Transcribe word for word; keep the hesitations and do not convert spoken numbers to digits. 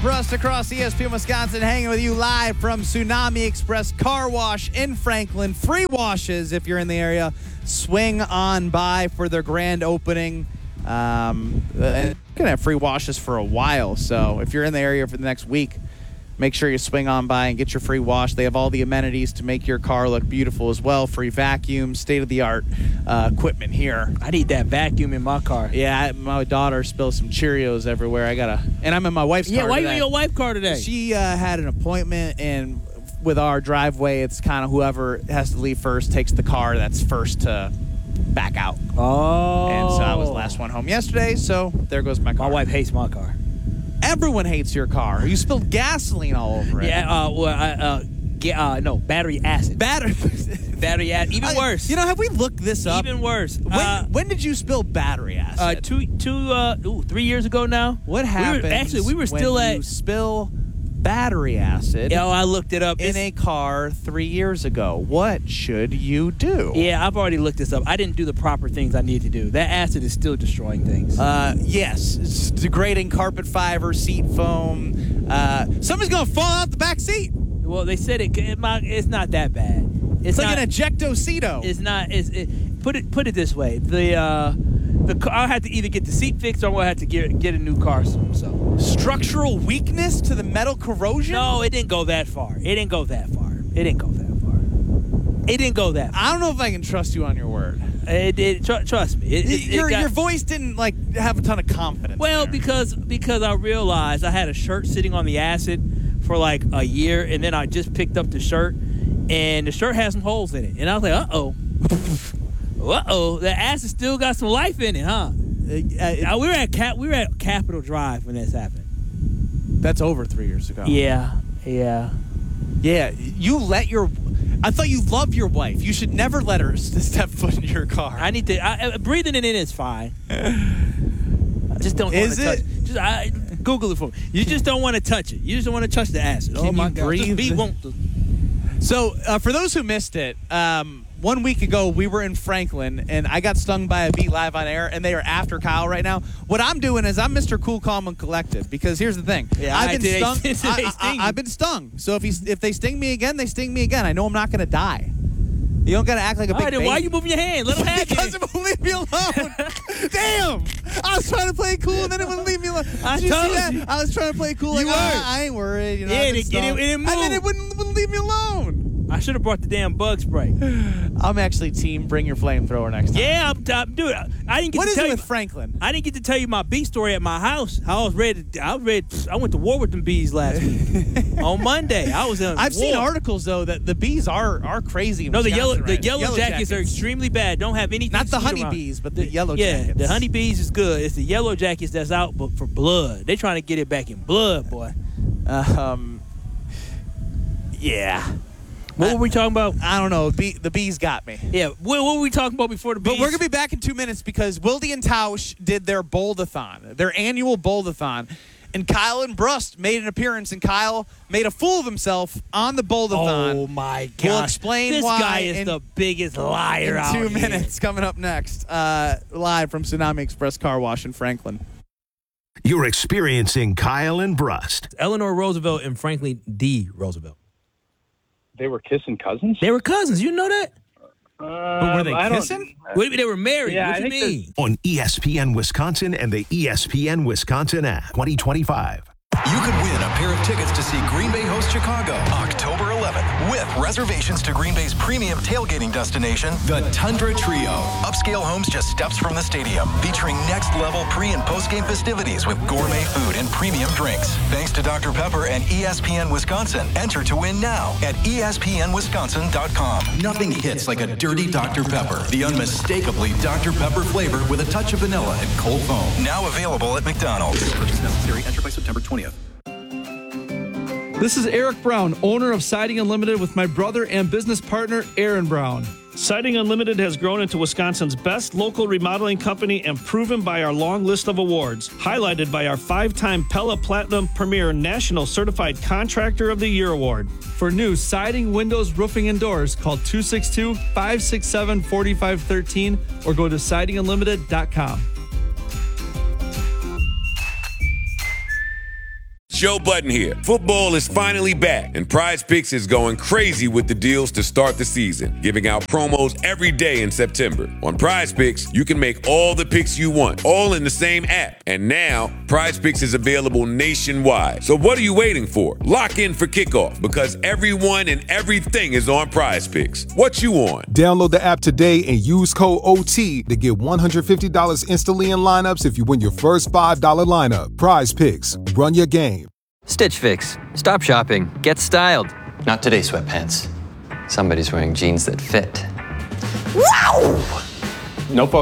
Brust across E S P N Wisconsin, hanging with you live from Tsunami Express Car Wash in Franklin. Free washes if you're in the area. Swing on by for their grand opening. Um, and they're going to have free washes for a while, so if you're in the area for the next week, make sure you swing on by and get your free wash. They have all the amenities to make your car look beautiful as well. Free vacuum, state-of-the-art uh, equipment here. I need that vacuum in my car. Yeah, I, my daughter spilled some Cheerios everywhere. I gotta, and I'm in my wife's Yeah, car why today. you in your wife's car today? She uh, had an appointment, and with our driveway, it's kind of whoever has to leave first takes the car that's first to back out. Oh. And so I was the last one home yesterday, so there goes my car. My wife hates my car. Everyone hates your car. You spilled gasoline all over it. Yeah, uh, well, I, uh, get, uh, no, battery acid. Battery. Battery acid. Even I- worse. You know, have we looked this up? Even worse. When, Uh, when did you spill battery acid? uh, two, two, uh, ooh, three years ago now. what We happens? were, actually, we were still when at. you spill battery acid Yeah, oh, I looked it up. in It's- a car three years ago. What should you do? Yeah, I've already looked this up. I didn't do the proper things I need to do. That acid is still destroying things. Uh, yes, it's degrading carpet fiber, seat foam. Uh, somebody's gonna fall out the back seat. Well, they said it. it might, it's not that bad. It's It's like not, an ejectocito. It's not. It's, it, put it. Put it this way. The uh, the car, I'll have to either get the seat fixed or I'm gonna have to get get a new car soon. So Structural weakness to the metal corrosion? no, it didn't go that far. It didn't go that far. It didn't go that far. It didn't go that far. I don't know if I can trust you on your word. It did. Tr- trust me. It, it, it your got- your voice didn't like have a ton of confidence. Well, there. because because I realized I had a shirt sitting on the acid for like a year, and then I just picked up the shirt, and the shirt has some holes in it, and I was like, uh oh, uh oh, the acid still got some life in it, huh? Uh, uh, Uh, we were at Cap- we were at Capitol Drive when this happened. that's over three years ago. Yeah, yeah. Yeah, you let your. I thought you loved your wife. You should never let her s- step foot in your car. I need to. I, I, breathing it in is fine. I just don't. Is wanna it? Touch. Just I, Google it for me. You just don't want to touch it. You just don't want to touch the acid. Can oh my you God. breathe? Just be won't. So, uh, for those who missed it, um, one week ago we were in Franklin, and I got stung by a bee live on air, and they are after Kyle right now. What I'm doing is I'm Mister Cool, Calm, and Collected, because here's the thing. Yeah, I've I been did. stung. Did they I, sting you? I, I've been stung. So if he's, if they sting me again, they sting me again. I know I'm not going to die. You don't got to act like a All big right, then baby. why are you moving your hand? Let him have Because it. it won't leave me alone. Damn! I was trying to play cool, and then it wouldn't leave me alone. I Did you told see that? you. I was trying to play cool. You like, were. "Ah, I ain't worried. You know, Yeah, I've been it- it- stung." it didn't And then move. it wouldn't, wouldn't leave me alone. I should have brought the damn bug spray. I'm actually team bring your flamethrower next time. Yeah, I'm, I'm dude. I, I didn't get What to is tell it you. with Franklin? I didn't get to tell you my bee story at my house. I was ready. To, I was ready. I went to war with them bees last week. On Monday, I was in. I've war. seen articles though that the bees are are crazy. In No, the Wisconsin yellow right the now. yellow, jackets, are extremely bad. Don't have anything. Not the sweet around. honeybees, but the yellow yeah, jackets. the honeybees is good. It's the yellow jackets that's out, but for blood. They trying to get it back in blood, boy. Um. Yeah. What were we talking about? I don't know. Bee, the bees got me. Yeah, what, what were we talking about before the bees? But we're going to be back in two minutes because Wilde and Tausch did their Bold-a-thon, their annual Bold-a-thon. And Kyle and Brust made an appearance, and Kyle made a fool of himself on the Bold-a-thon. Oh, my God. We'll explain this why guy is in- the biggest liar in out two here. minutes coming up next, uh, live from Tsunami Express Car Wash in Franklin. You're experiencing Kyle and Brust. Eleanor Roosevelt and Franklin D. Roosevelt. They were kissing cousins? They were cousins. You know that? Uh, were they I don't- kissing? What, they were married. Yeah, what I do you think mean? On E S P N Wisconsin and the E S P N Wisconsin app. twenty twenty-five. You could win a pair of tickets to see Green Bay host Chicago October eleventh with reservations to Green Bay's premium tailgating destination, the Tundra Trio. Upscale homes just steps from the stadium, featuring next-level pre- and post-game festivities with gourmet food and premium drinks. Thanks to Doctor Pepper and E S P N Wisconsin. Enter to win now at E S P N wisconsin dot com. Nothing hits like a dirty Doctor Pepper. The unmistakably Doctor Pepper flavor with a touch of vanilla and cold foam. Now available at McDonald's. Purchase necessary. Enter by September twentieth. This is Eric Brown, owner of Siding Unlimited, with my brother and business partner, Aaron Brown. Siding Unlimited has grown into Wisconsin's best local remodeling company and proven by our long list of awards, highlighted by our five-time Pella Platinum Premier National Certified Contractor of the Year Award. For new siding, windows, roofing, and doors, call two six two, five six seven, four five one three or go to siding unlimited dot com. Joe Budden here. Football is finally back, and Prize Picks is going crazy with the deals to start the season, giving out promos every day in September. On Prize Picks, you can make all the picks you want, all in the same app. And now, Prize Picks is available nationwide. So what are you waiting for? Lock in for kickoff, because everyone and everything is on Prize Picks. What you on? Download the app today and use code O T to get one hundred fifty dollars instantly in lineups if you win your first five dollars lineup. Prize Picks. Run your game. Stitch Fix. Stop shopping. Get styled. Not today, sweatpants. Somebody's wearing jeans that fit. Wow! No photo.